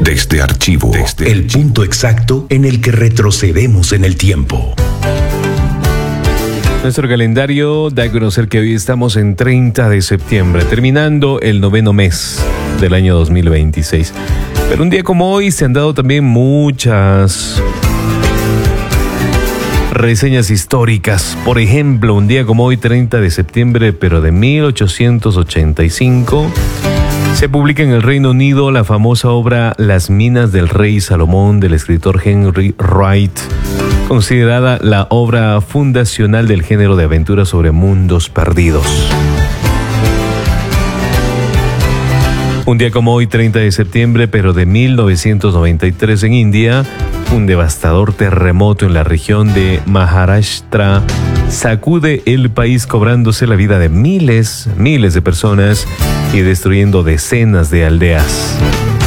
Desde Archivo, el punto exacto en el que retrocedemos en el tiempo. Nuestro calendario da a conocer que hoy estamos en 30 de septiembre, terminando el 9º mes del año 2026. Pero un día como hoy se han dado también muchas reseñas históricas. Por ejemplo, un día como hoy, 30 de septiembre, pero de 1885, se publica en el Reino Unido la famosa obra Las minas del rey Salomón del escritor Henry Wright, considerada la obra fundacional del género de aventuras sobre mundos perdidos. Un día como hoy, 30 de septiembre, pero de 1993 en India, un devastador terremoto en la región de Maharashtra sacude el país, cobrándose la vida de miles de personas y destruyendo decenas de aldeas.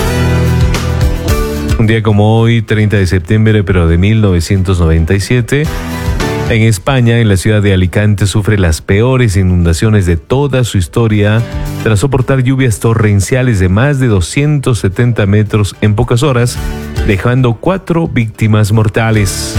Un día como hoy, 30 de septiembre, pero de 1997, en España, en la ciudad de Alicante, sufre las peores inundaciones de toda su historia tras soportar lluvias torrenciales de más de 270 metros en pocas horas, dejando 4 víctimas mortales.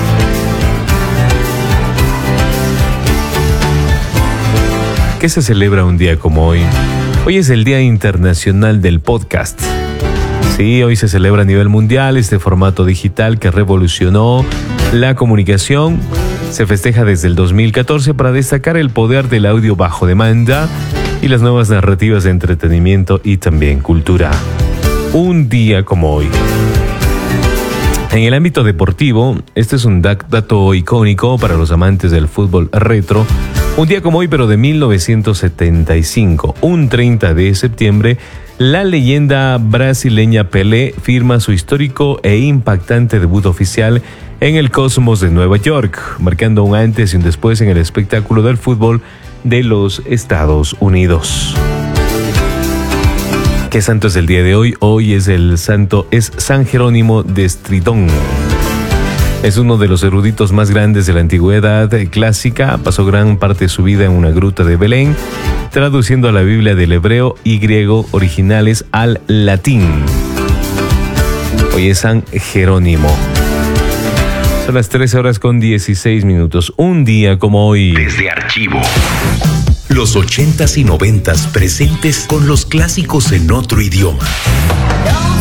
¿Qué se celebra un día como hoy? Hoy es el Día Internacional del Podcast. Sí, hoy se celebra a nivel mundial este formato digital que revolucionó la comunicación. Se festeja desde el 2014 para destacar el poder del audio bajo demanda y las nuevas narrativas de entretenimiento y también cultura. Un día como hoy. En el ámbito deportivo, este es un dato icónico para los amantes del fútbol retro. Un día como hoy, pero de 1975, un 30 de septiembre, la leyenda brasileña Pelé firma su histórico e impactante debut oficial en el Cosmos de Nueva York, marcando un antes y un después en el espectáculo del fútbol de los Estados Unidos. ¿Qué santo es el día de hoy? Hoy es San Jerónimo de Estridón. Es uno de los eruditos más grandes de la antigüedad clásica. Pasó gran parte de su vida en una gruta de Belén, traduciendo a la Biblia del hebreo y griego originales al latín. Hoy es San Jerónimo. Son las 13:16. Un día como hoy. Desde Archivo. Los 80s y 90s presentes con los clásicos en otro idioma.